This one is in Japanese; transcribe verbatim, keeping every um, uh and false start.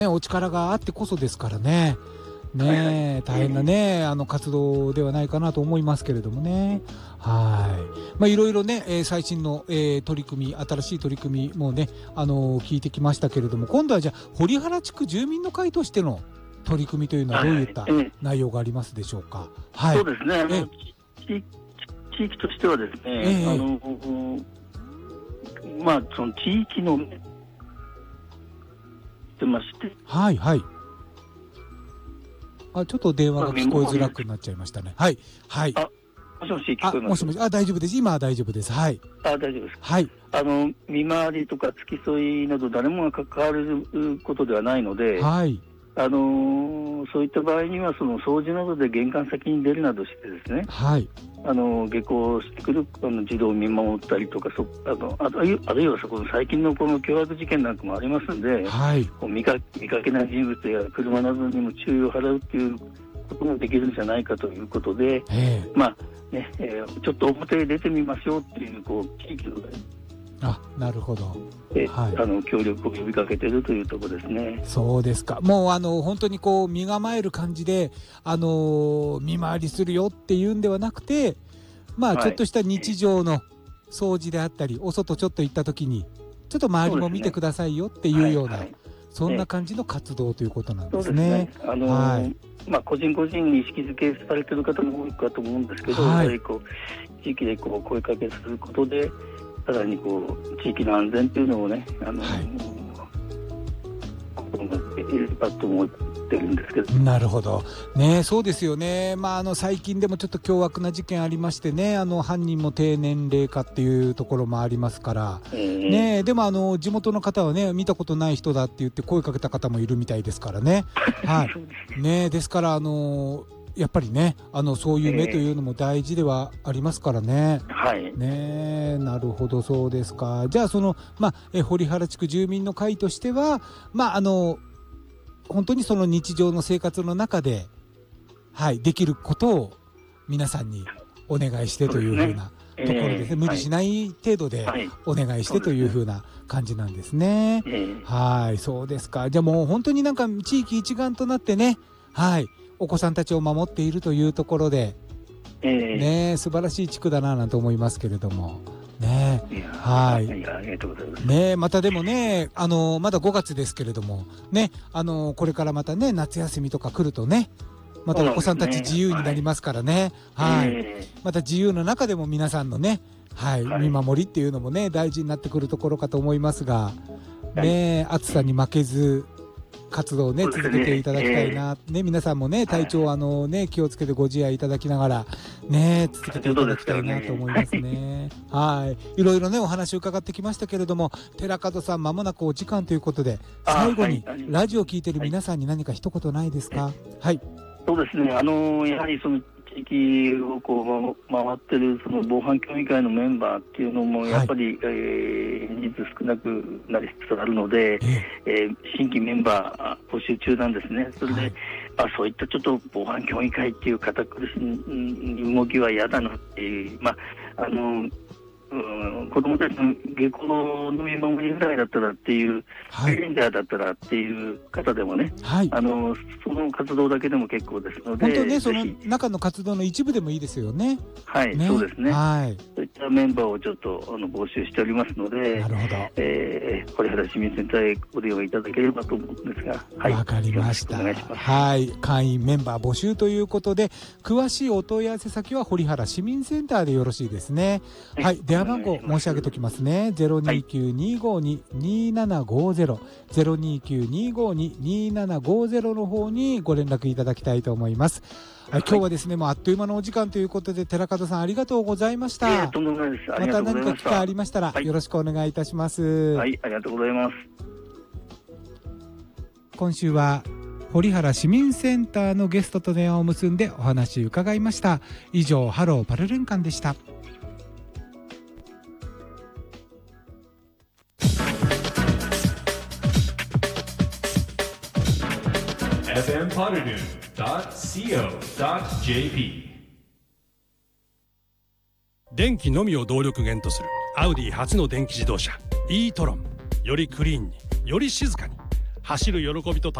ね、お力があってこそですからね。ね、大変なね、あの活動ではないかなと思いますけれどもね。はい。まあいろいろね、えー、最新の、えー、取り組み、新しい取り組みもね、あのー、聞いてきましたけれども、今度はじゃあ堀原地区住民の会としての取り組みというのはどういった内容がありますでしょうか。はい。 そうですね。あの地地域としてはですね、えー、あのまあその地域のてまして、 はいはい。あ、ちょっと電話が聞こえづらくなっちゃいましたね。はいはい。 あ、もしもし聞こえます？ あ、もしもし、あ、大丈夫です。今は大丈夫です。はい。 あ、大丈夫です。 はい。 あの見回りとか付き添いなど誰もが関われることではないので、 はい。 あのー、そういった場合にはその掃除などで玄関先に出るなどしてですね、 はい、 あの下校してくるあの児童を見守ったりとか、そあのあるあるいはそこの最近のこの凶悪事件なんかもありますんで、 はい、 こう見か見かけない人物や車などにも注意を払うということもできるんじゃないかということで、まあねえー、ちょっと表へ出てみましょうっていうこう地域のあ、なるほど、 えはい、あの協力を呼びかけているというところですね。 そうですか。もうあの本当にこう身構える感じで、あのー、見回りするよっていうんではなくて、まあちょっとした日常の掃除であったり、はい、お外ちょっと行った時にちょっと周りも見てくださいよっていうような、はいはい、そんな感じの活動ということなんですね。 そうですね。あのーはい、まあ個人個人に意識づけされている方も多いかと思うんですけど、はい、やはりこう地域でこう声かけすることで、さらにこう地域の安全というのをね、あの、はい、心がけているかと思ってるんですけど。 なるほどね。そうですよね。まああの最近でもちょっと凶悪な事件ありましてね、あの犯人も低年齢化っていうところもありますから、えー、ね。でもあの地元の方はね、見たことない人だって言って声かけた方もいるみたいですからね。はい。ね、ですからあのやっぱりね、あのそういう目というのも大事ではありますからね。 えー、はい。 ね、なるほど、そうですか。じゃあそのまあえ堀原地区住民の会としては、まああの本当にその日常の生活の中で、はい、できることを皆さんにお願いしてというふうなところですね。えー、無理しない程度でお願いしてというふうな感じなんですね。はい、はい、そうですか。じゃあもう本当になんか地域一丸となってね、はい、お子さんたちを守っているというところで、えー、ね、素晴らしい地区だななんて思いますけれども。ね、はい。 いや、ありがとうございます。 ね、またでもね、あのまだごがつですけれども、ね、あのこれからまたね夏休みとか来るとね、またお子さんたち自由になりますからね。はい。はい、また自由の中でも皆さんのね、はい、はい、見守りっていうのもね大事になってくるところかと思いますが、ね、はい、暑さに負けず。活動をね続けていただきたいな、えー、ね、皆さんもね体調、はい、あのね気をつけてご自愛いただきながらね続けていただきたいなと思いますね。はい、いろいろねお話を伺ってきましたけれども、寺門さんまもなくお時間ということで、最後にラジオを聞いている皆さんに何か一言ないですか？はい、はい、 そうですね。あのやはりその地域をこう回ってるその防犯協議会のメンバーっていうのもやっぱり、はい、えー、人数少なくなりつつあるので、えー、新規メンバー募集中なんですね。それで、はい、まあ、そういったちょっと防犯協議会っていう堅苦しい動きは嫌だなっていう、まああのうん、子どもたちの下校の見守りぐらいだったらっていう、はい、レンジャーだったらっていう方でもね、はい、あのその活動だけでも結構ですので、 本当ね、その中の活動の一部でもいいですよね。 はい、 ね、 そうですね、 はい、 そういったメンバーをちょっとあの募集しておりますので、 なるほど、 えー、堀原市民センターへご利用いただければと思うんですが、はい、 わかりました。 お願いします。 はい、会員メンバー募集ということで、詳しいお問い合わせ先は堀原市民センターでよろしいですね。はい、はい、電話番号申し上げておきますね。ゼロにきゅうにごににななごゼロ、ゼロにきゅうにごににななごゼロの方にご連絡いただきたいと思います。はい、今日はですね、もうあっという間のお時間ということで、寺門さんありがとうございました。 いや、とんでもないです。 また何か機会ありましたらよろしくお願いいたします。 はい、ありがとうございます。 今週は堀原市民センターのゲストと電話を結んでお話伺いました。以上、ハローパルルンカンでした。 エフエム パルルン ドット シーオー ドット ジェーピー電気のみを動力源とするアウディ初の電気自動車 e トロン、よりクリーンに、より静かに、 走る喜びと